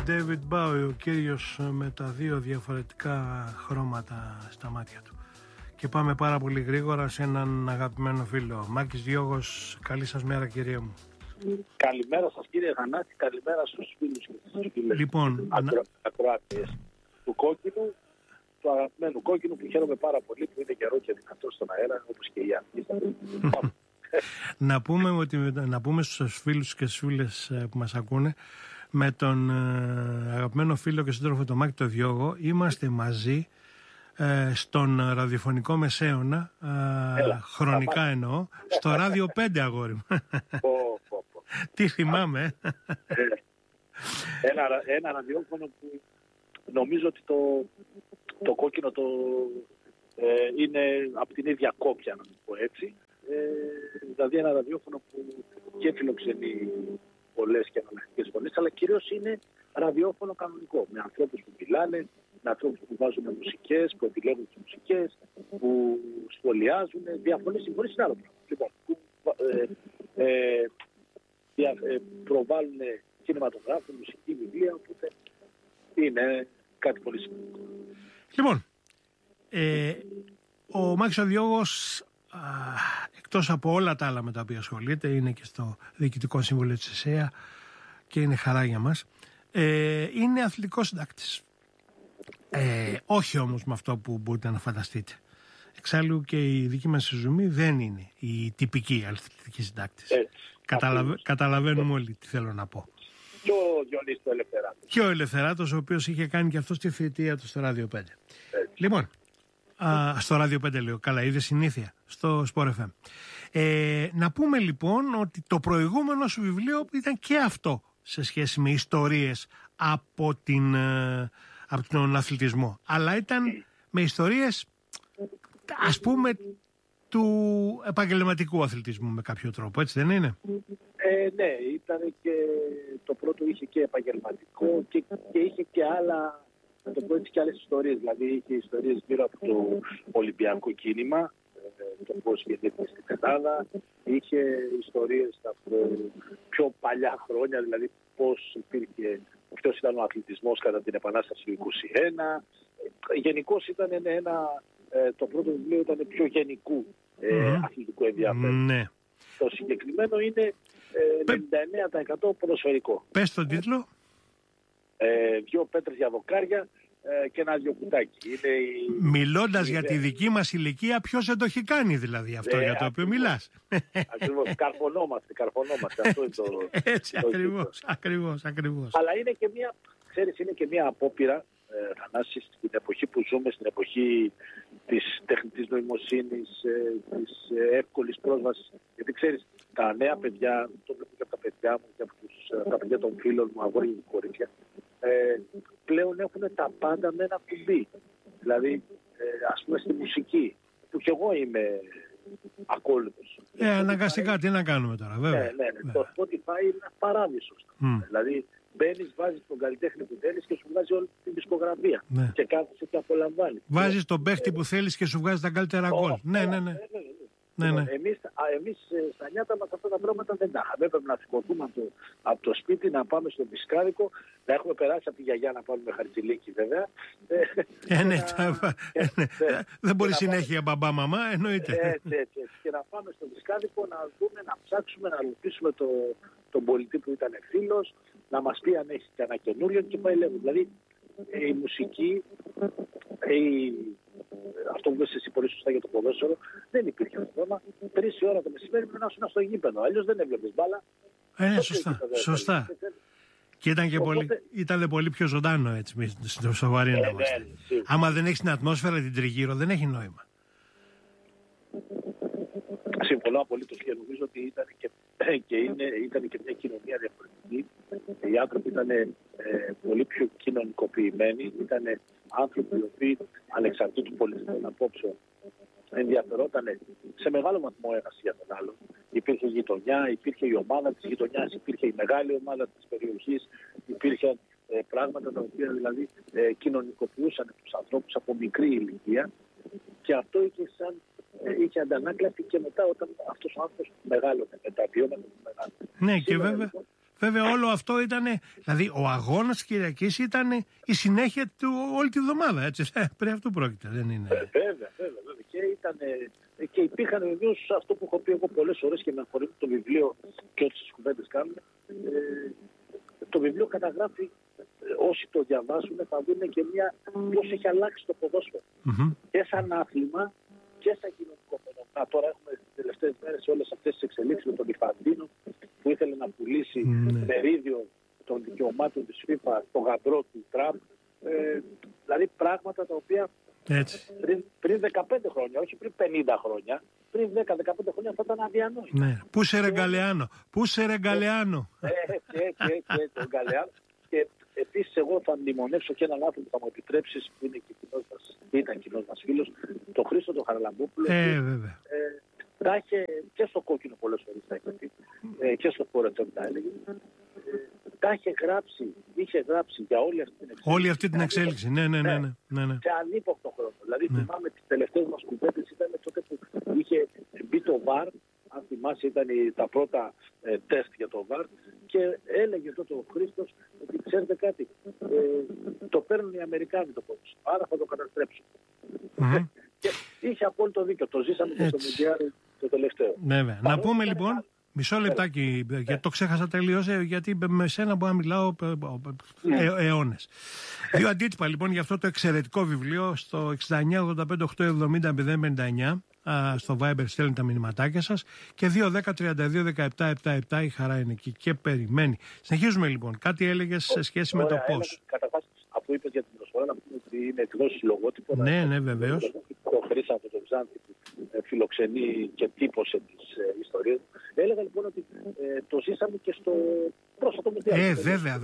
David Bowie, ο κύριος με τα δύο διαφορετικά χρώματα στα μάτια του. Και πάμε πάρα πολύ γρήγορα σε έναν αγαπημένο φίλο. Μάκης Διώγος, καλή σας μέρα κύριε μου. Καλημέρα σας κύριε Θανάση, καλημέρα στους φίλους και στις φίλες. Λοιπόν, ακροάτες του κόκκινου, του αγαπημένου κόκκινου που χαίρομαι πάρα πολύ που είναι καιρό και δυνατό στον αέρα όπως και η αρχή. να πούμε στους φίλους και στις φίλες που μας ακούνε, με τον αγαπημένο φίλο και σύντροφο τον Μάκη το Διώγο είμαστε μαζί στον ραδιοφωνικό μεσαίωνα, χρονικά εννοώ, στο Ράδιο 5 αγόρι μου. Τι θυμάμαι. Ένα ραδιόφωνο που νομίζω ότι το κόκκινο είναι από την ίδια κόπια, να το πω έτσι. Δηλαδή ένα ραδιόφωνο που και φιλοξενεί πολλές και αναλυτικές φωνές, αλλά κυρίως είναι ραδιόφωνο κανονικό, με ανθρώπους που μιλάνε, με ανθρώπους που βάζουν μουσικές, που επιλέγουν τις μουσικές, που σχολιάζουν, διαφωνείς, συμφωνείς είναι άλλο πράγμα. Λοιπόν, που προβάλλουν κινηματογράφο, μουσική, βιβλία, οπότε είναι κάτι πολύ σημαντικό. Λοιπόν, ο Μάκης ο Διώγος, εκτός από όλα τα άλλα με τα οποία ασχολείται, είναι και στο Διοικητικό Σύμβουλο της ΕΣΕΑ και είναι χαρά για μας, είναι αθλητικός συντάκτης. Όχι όμως με αυτό που μπορείτε να φανταστείτε. Εξάλλου και η δική μας Ζουμί δεν είναι η τυπική αθλητική συντάκτης. Καταλαβαίνουμε όλοι τι θέλω να πω. Και ο Διονύσης ο Ελευθεράτος. Και ο Ελευθεράτος, ο οποίος είχε κάνει και αυτό τη θητεία του στο Ράδιο 5. Λοιπόν, στο Ράδιο 5 λέω, καλά, είδε συνήθεια, στο Sport FM. Να πούμε λοιπόν ότι το προηγούμενο σου βιβλίο ήταν και αυτό σε σχέση με ιστορίες από τον αθλητισμό. Αλλά ήταν με ιστορίες, ας πούμε, του επαγγελματικού αθλητισμού με κάποιο τρόπο, έτσι δεν είναι? Ναι, ήταν και το πρώτο είχε και επαγγελματικό και είχε και άλλα, να το πω έτσι, και άλλες ιστορίες. Δηλαδή είχε ιστορίες γύρω από το Ολυμπιακό κίνημα, το πώς γεννήθηκε στην Ελλάδα, είχε ιστορίες από πιο παλιά χρόνια, δηλαδή ποιος ήταν ο αθλητισμός κατά την Επανάσταση του 1921. Γενικώς ήταν το πρώτο βιβλίο ήταν πιο γενικού αθλητικού ενδιαφέρον. Ναι. Το συγκεκριμένο είναι 99% ποδοσφαιρικό. Πες τον τίτλο. Δυο πέτρες για δοκάρια και ένα διοκουτάκι. Μιλώντας για τη δική μας ηλικία, ποιος δεν το έχει κάνει δηλαδή αυτό για το οποίο μιλάς? Ακριβώς, καρφωνόμαστε. Αυτό είναι το... Έτσι, ακριβώς. Αλλά είναι και μια, ξέρεις, είναι και μια απόπειρα, Θανάση, στην εποχή που ζούμε, στην εποχή της τεχνητής νοημοσύνης, της εύκολης πρόσβασης. Γιατί ξέρεις, τα νέα παιδιά, το βλέπω και από τα παιδιά μου και από τα παιδιά των φίλων μου, αγόρια και κορίτσια, πλέον έχουν τα πάντα με ένα κουμπί. Δηλαδή, ας πούμε στη μουσική, που κι εγώ είμαι ακόλουθος. Αναγκαστικά, τι να κάνουμε τώρα, βέβαια. Ναι. Το Spotify είναι ένα παράδεισος. Δηλαδή, μπαίνεις, βάζεις τον καλλιτέχνη που θέλεις και σου βγάζει όλη την δισκογραφία. Ναι. Και κάθεσαι και απολαμβάνεις. Βάζεις τον παίχτη που θέλεις και σου βγάζει τα καλύτερα γκολ. Ναι. Εμείς στα νιάτα μας αυτά τα πράγματα δεν τα είχαμε. Έπρεπε να σηκωθούμε από το σπίτι, να πάμε στο Πισκάδικο, να έχουμε περάσει από τη γιαγιά να πάμε με Χαρτζηλίκη βέβαια. Δεν μπορεί συνέχεια μπαμπά μαμά, εννοείται. Έτσι. Και να πάμε στο Πισκάδικο να δούμε, να ψάξουμε, να ρωτήσουμε τον πολιτή που ήταν φίλος, να μας πει αν έχει κανένα καινούριο και πάει λέγω. Δηλαδή η μουσική, αυτό που είπες εσύ πολύ σωστά για το ποδόσφαιρο, δεν υπήρχε αυτό το θέμα. 3 η ώρα το μεσημέρι πρέπει να ήσουν στο γήπεδο. Αλλιώς δεν έβλεπες μπάλα. Σωστά. Και ήταν πολύ πιο ζωντάνο έτσι, στο σοβαρή να είμαστε. Άμα δεν έχεις την ατμόσφαιρα την τριγύρω, δεν έχει νόημα. Συμφωνώ απολύτως και νομίζω ότι ήταν και μια κοινωνία διαφορετική. Οι άνθρωποι ήταν πολύ πιο κοινωνικοποιημένοι, ήταν άνθρωποι οι οποίοι ανεξαρτήτου πολιτικών απόψεων ενδιαφερόταν σε μεγάλο βαθμό ένας για τον άλλον. Υπήρχε γειτονιά, υπήρχε η ομάδα της γειτονιάς, υπήρχε η μεγάλη ομάδα της περιοχής, υπήρχαν πράγματα τα οποία δηλαδή κοινωνικοποιούσαν τους ανθρώπους από μικρή ηλικία και αυτό είχε αντανάκλαση και μετά όταν αυτός ο άνθρωπος μεγάλωνε, με τα βιώματα του μεγάλου. Ναι, και βέβαια Βέβαια όλο αυτό ήταν, δηλαδή ο αγώνας της Κυριακής ήταν η συνέχεια του όλη τη βδομάδα, έτσι. Περί αυτού πρόκειται, δεν είναι? Βέβαια. Και υπήρχαν βεβαίως αυτό που έχω πει εγώ πολλές φορές και με αφορμή το βιβλίο και όσες τις κουβέντες κάνουμε. Το βιβλίο καταγράφει, όσοι το διαβάσουν θα δουν και πώς έχει αλλάξει το ποδόσφαιρο. Και σαν άθλημα και σαν κοινωνικό φαινόμενο. Τώρα έχουμε τις τελευταίες μέρες όλες αυτές τις εξελίξεις με τον Ιφαντίνο που ήθελε να πουλήσει μερίδιο των δικαιωμάτων της FIFA στο γαμπρό του Τραμπ. Δηλαδή πράγματα τα οποία πριν 15 χρόνια, όχι πριν 50 χρόνια, πριν 10-15 χρόνια θα ήταν αδιανόητα. Ναι. Πού σε ρεγκαλεάνο. Και Γκαλεάνο. Και επίσης εγώ θα μνημονεύσω και έναν άνθρωπο που θα μου επιτρέψεις, που είναι και ήταν κοινός μας φίλος, τον Χρήστο τον Χαραλαμπόπουλο. Βέβαια. Τα είχε και στο κόκκινο πολλές φορές τα είχε πει, και στο φορετό τα έλεγε. Τα είχε γράψει για όλη αυτή την εξέλιξη. Ναι. Σε ανύποπτο χρόνο. Δηλαδή θυμάμαι τις τελευταίες μας κουβέντες ήταν τότε που είχε μπει το VAR, αν θυμάσαι ήταν τα πρώτα τεστ για το VAR, και έλεγε τότε ο Χρήστος ότι ξέρετε κάτι, το παίρνουν οι Αμερικάνοι το πόδι, άρα θα το καταστρέψουν. Και είχε απόλυτο δίκιο, το ζήσαμε και στο Μουντιάλ το τελευταίο. Βέβαια. Να πούμε λοιπόν, μισό λεπτάκι, γιατί το ξέχασα τελείως, γιατί με σένα μπορώ να μιλάω αιώνες. Δύο αντίτυπα λοιπόν για αυτό το εξαιρετικό βιβλίο στο 69-85-870-059. Στο Viber στέλνει τα μηνυματάκια σας και 2-10-32-17-77 η Χαρά είναι εκεί και περιμένει. Συνεχίζουμε λοιπόν. Κάτι έλεγες σε σχέση με το πώς. Καταρχάς, αφού είπες για την προσφορά, να πούμε ότι είναι εκδόσεις λογότυπο. Ναι, βεβαίως. Το Χρήσανθο το Ξάνθη που φιλοξενεί και τύπωσε τις ιστορίες. Έλεγα λοιπόν ότι το ζήσαμε και στο πρόσφατο Μουντιάλ. Βέβαια.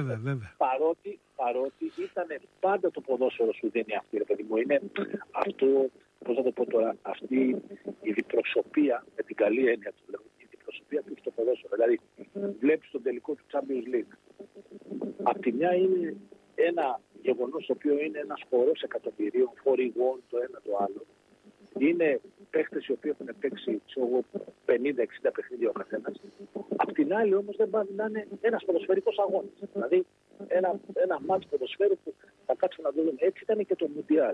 Παρότι ήταν πάντα το ποδόσφαιρο σου δίνει αυτή, ρε παιδί μου. Είναι αυτό, πώς θα το πω τώρα, αυτή η διπροσωπεία, με την καλή έννοια του λέω, η διπροσωπεία που έχει το ποδόσφαιρο. Δηλαδή, βλέπεις τον τελικό του Champions League. Απ' τη μια είναι ένα γεγονός το οποίο είναι ένας χορός εκατομμυρίων, φορηγών το ένα το άλλο. Είναι παίχτες οι οποίοι έχουν παίξει 50-60 παιχνίδια ο καθένας. Απ' την άλλη όμως δεν πάνε να είναι ένας ποδοσφαιρικός αγώνας. Δηλαδή ένα μάτς ποδοσφαίρου που θα κάτσουμε να δούμε. Έτσι ήταν και το Μουντιάλ.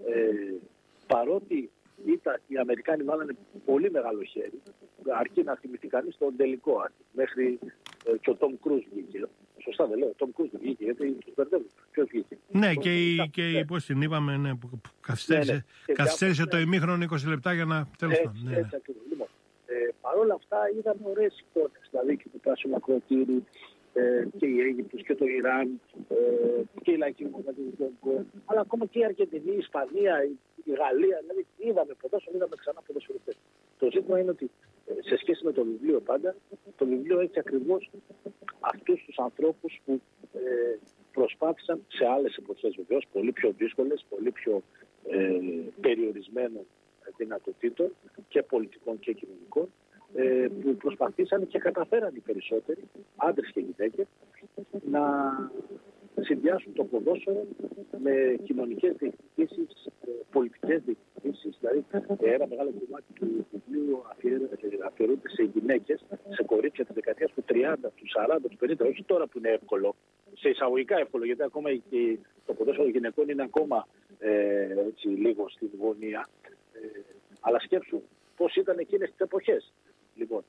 Παρότι οι Αμερικάνοι βάλανε πολύ μεγάλο χέρι, αρκεί να θυμηθεί κανείς τον τελικό, μέχρι και ο Τόμ Κρούζ βγήκε. Σωστά δεν λέω, ο Τόμ Κρούζ βγήκε, γιατί τους μπερδεύουν. Ποιος βγήκε? Ναι, και πώς την είπαμε, που καθυστέρησε το ημίχρονο 20 λεπτά για να τέλος πάντων. Έτσι ακριβώς. Λοιπόν, παρόλα αυτά είδαμε ωραίες εικόνες, δηλαδή και το πράσινο ακροτήρι, και η Αίγυπτος και το Ιράν και η Λαϊκή Δημοκρατία του Κονγκό, αλλά ακόμα και η Αργεντινή, η Ισπανία, η Γαλλία, δηλαδή είδαμε ποδόσφαιρο, είδαμε ξανά ποδοσφαιριστές. Το ζήτημα είναι ότι σε σχέση με το βιβλίο πάντα, το βιβλίο έχει ακριβώς αυτούς τους ανθρώπους που προσπάθησαν σε άλλες εποχές βεβαίως, πολύ πιο δύσκολες, πολύ πιο περιορισμένων δυνατοτήτων και πολιτικών και κοινωνικών, που προσπαθήσαν και καταφέραν οι περισσότεροι, άντρες και γυναίκες, να συνδυάσουν το ποδόσφαιρο με κοινωνικές διεκδικήσεις, πολιτικές διεκδικήσεις. Δηλαδή, ένα μεγάλο κομμάτι του βιβλίου αφιερούνται σε γυναίκες, σε κορίτσια της δεκαετίας του 30, του 40, του 50, όχι τώρα που είναι εύκολο, σε εισαγωγικά εύκολο, γιατί ακόμα και το ποδόσφαιρο γυναικών είναι ακόμα έτσι, λίγο στην γωνία. Αλλά σκέψου πώς ήταν εκείνες τις εποχές. Λοιπόν,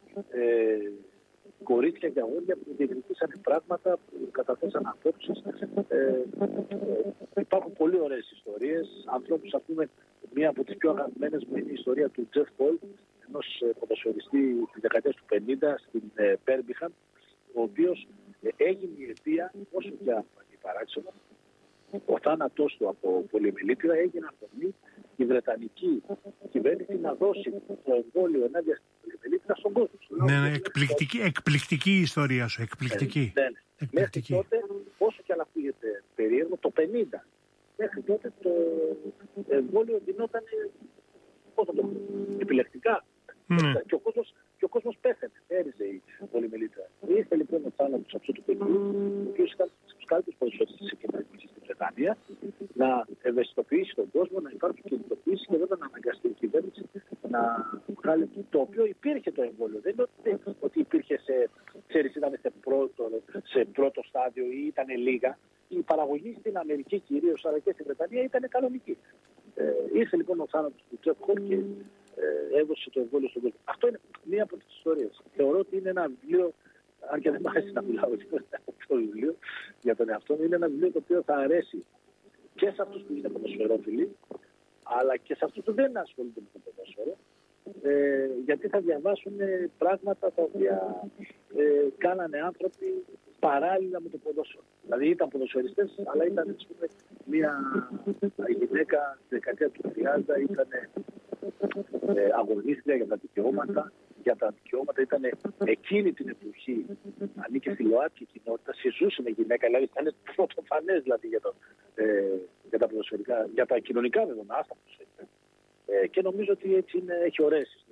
κορίτσια και αγόρια που διεκδικήσαν πράγματα, που καταθέσαν απόψεις. Υπάρχουν πολύ ωραίες ιστορίες. Ανθρώπους, ας πούμε, μία από τις πιο αγαπημένες μου είναι η ιστορία του Τζεφ Πολ, ενός ποδοσφαιριστή της δεκαετίας του 50 στην Μπέρμπιχαμ, ο οποίος έγινε η αιτία, όσο και αν είναι παράξενο, ο θάνατός του από πολυεμιλίτιδα έγινε αφορμή η Βρετανική κυβέρνηση να δώσει το εμβόλιο ενάντια στην πολυεμιλίτιδα στον κόσμο. Ναι, εκπληκτική η ιστορία σου, εκπληκτική. Ναι. Μέχρι τότε, όσο και αν ακούγεται περίεργο, το 50, μέχρι τότε το εμβόλιο γινόταν επιλεκτικά. Και ο κόσμος πέθανε, έριζε η πολυμελίτρα. Ήρθε λοιπόν ο θάνατος αυτού του παιδιού, ο οποίος ήταν στους καλύτερους ποδοσφαιριστές της επικοινωνίας στην Βρετανία, να ευαισθητοποιήσει τον κόσμο, να υπάρχουν κινητοποιήσεις και βέβαια να αναγκαστεί η κυβέρνηση να βγάλει το οποίο υπήρχε το εμβόλιο. Δεν είναι ότι υπήρχε ήταν σε ή ήταν λίγα, η παραγωγή στην Αμερική κυρίως, αλλά και στην Βρετανία ήταν κανονική. Ήρθε λοιπόν ο θάνατος του Τζεφ Χολ και έδωσε το εμβόλιο στον κόσμο. Αυτό είναι μία από τις ιστορίες. Θεωρώ ότι είναι ένα βιβλίο, αν και δεν μου αρέσει να μιλάω για το βιβλίο, για τον εαυτό μου, είναι ένα βιβλίο το οποίο θα αρέσει και σε αυτούς που είναι ποδοσφαιρόφιλοι, αλλά και σε αυτούς που δεν ασχολούνται με το ποδόσφαιρο, γιατί θα διαβάσουν πράγματα τα οποία κάνανε άνθρωποι παράλληλα με το ποδόσφαιρο. Δηλαδή ήταν ποδοσφαιριστές, αλλά ήταν μια γυναίκα στη δεκαετία του 30, ήταν αγωνίστρια για τα δικαιώματα. Ήταν εκείνη την εποχή, ανήκε στη ΛΟΑΤΚΙ κοινότητα, συζούσε με γυναίκα, δηλαδή ήταν πρωτοφανές δηλαδή, για τα κοινωνικά δεδομένα, και νομίζω ότι έτσι έχει ωραίες